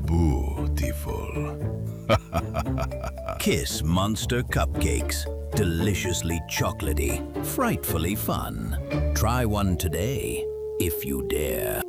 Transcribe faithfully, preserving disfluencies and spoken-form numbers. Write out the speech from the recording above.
Beautiful. Kiss Monster Cupcakes. Deliciously chocolatey, frightfully fun. Try one today, if you dare.